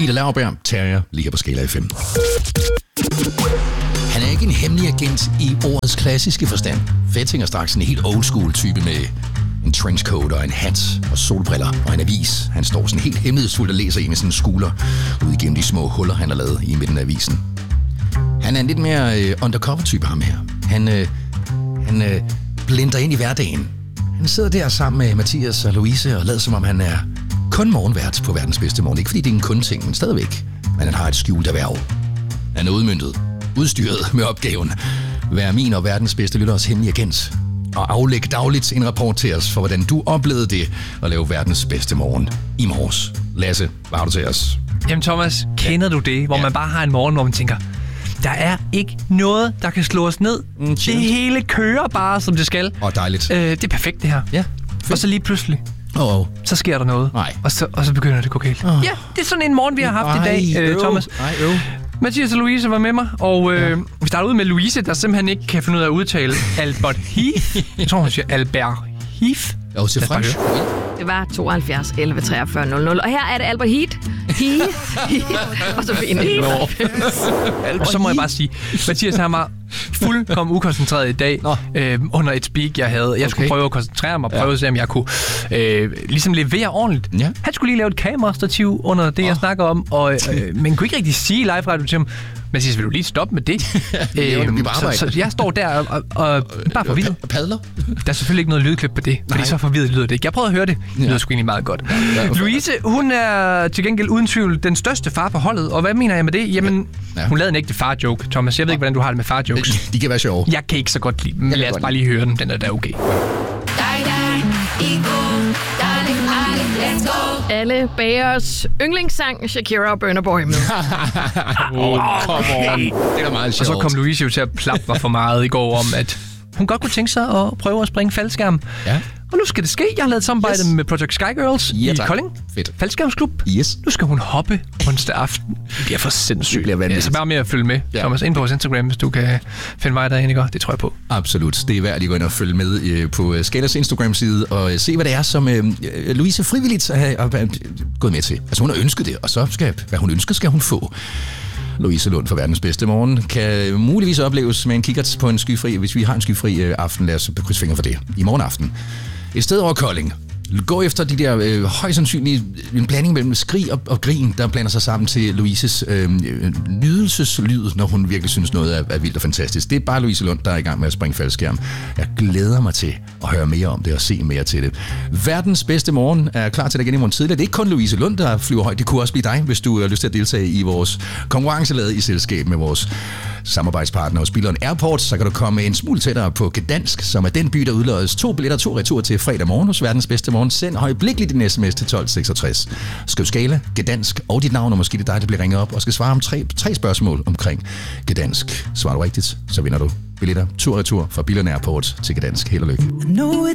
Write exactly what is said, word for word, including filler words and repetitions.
Ida Lauerberg, Terrier, lige her på Skala F M. Han er ikke en hemmelig agent i ordets klassiske forstand. Fetting er straks en helt old school type med en trenchcoat og en hat og solbriller og en avis. Han står sådan helt hemmelighedsfuldt og læser en med sine skulder ud igennem de små huller, han har lavet i midten af avisen. Han er en lidt mere øh, undercover-type, ham her. Han, øh, han øh, blinder ind i hverdagen. Han sidder der sammen med Mathias og Louise og lader som om han er kun morgenvært på verdens bedste morgen. Ikke fordi det er en kun-ting, men stadigvæk. Men han har et skjult erhverv. Han er udmøntet, udstyret med opgaven. Vær min og verdens bedste lytteres hemmelige agent. Og aflægge dagligt en rapport til os for, hvordan du oplevede det at lave verdens bedste morgen i morges. Lasse, hvad har du til os? Jamen Thomas, kender ja. du det, hvor ja. man bare har en morgen, hvor man tænker, der er ikke noget, der kan slå os ned. Mm, det hele kører bare, som det skal. Åh, dejligt. Øh, det er perfekt, det her. Ja. Og så lige pludselig, oh, oh. så sker der noget. Nej. Og så, og så begynder det at gå galt. Oh. Ja, det er sådan en morgen, vi har haft Ej, i dag, øh, Thomas. Ej, øv. Mathias og Louise var med mig, og øh, ja. vi starter ud med Louise, der simpelthen ikke kan finde ud af at udtale Albert Heath. Jeg tror, hun siger Albert Heath. Jo, til fransk. Det var tooghalvfjerds elleve treogfyrre nul nul. Og her er det Albert Heath. Heath. Heath. Og så fik en Og så må jeg bare sige, Mathias han var fuldkommen ukoncentreret i dag øh, under et speak, jeg havde. Jeg okay. skulle prøve at koncentrere mig og prøve ja. at se, om jeg kunne øh, ligesom levere ordentligt. Ja. Han skulle lige lave et kamerastativ under det, oh. jeg snakker om, og, øh, men kunne ikke rigtig sige live radio til ham. Men siger, vil du lige stoppe med det? æm, så, så jeg står der og, og, og bare forvirret. Padler? Der er selvfølgelig ikke noget lydklip på det, fordi Nej. så forvirret lyder det ikke. Jeg prøvede at høre det. Det lyder sgu egentlig meget godt. Ja, Louise, hun er til gengæld uden tvivl den største far på holdet. Og hvad mener jeg med det? Jamen, ja. hun lavede en ægte far-joke. Thomas, jeg ved ikke, hvordan du har det med far-jokes. De kan være sjove. Jeg kan ikke så godt lide dem. Lad os bare lige høre den. Den er da okay. Alle bagers yndlingssang, Shakira og Burna Boy med. oh, come on. Det er da meget sjovt. Og så kom Louise jo til at plappe mig for meget i går om, at hun godt kunne tænke sig at prøve at springe faldskærm. Ja. Og nu skal det ske. Jeg har lavet samarbejde yes. med Project Sky Girls ja, i Kolding. Fedt. Faldskærmsklub. Yes. Nu skal hun hoppe onsdag aften. Det bliver for sindssygt. Det bliver vanvittigt. Ja, så bare med at følge med. Ja. Thomas, ind på vores Instagram, hvis du kan finde mig derinde, ikke? Det tror jeg på. Absolut. Det er værd at gå ind og følge med øh, på Skalas Instagram-side og øh, se, hvad det er, som øh, Louise frivilligt har øh, gået med til. Altså hun har ønsket det, og så skal, hvad hun ønsker, skal hun få. Louise Lund for verdens bedste morgen kan muligvis opleves med en kikkert på en skyfri, hvis vi har en skyfri øh, aften. Lad os krydse fingre for det. I morgen aften. Et sted over Kolding. Gå efter de der øh, højst sandsynlige, en blanding mellem skrig og, og grin, der blander sig sammen til Louises øh, nydelseslyd, når hun virkelig synes noget er, er vildt og fantastisk. Det er bare Louise Lund, der er i gang med at springe faldskærm. Jeg glæder mig til at høre mere om det og se mere til det. Verdens bedste morgen er klar til dig igen i morgen tidligere. Det er ikke kun Louise Lund, der flyver højt. Det kunne også blive dig, hvis du har lyst til at deltage i vores konkurrence lavet i selskab med vores samarbejdspartner og spilleren Airport. Så kan du komme en smule tættere på Gdansk, som er den by, der udløjes to billetter, to retur til fredag morgen hos verdens bedste morgen. Send højblikkeligt din sms til tolv seksogtres. Skriv Skala, Gdansk og dit navn, og måske det er dig, der bliver ringet op og skal svare om tre, tre spørgsmål omkring Gdansk. Svarer du rigtigt, så vinder du billetter tur retur fra Billund Airport til Gdansk. Held og lykke.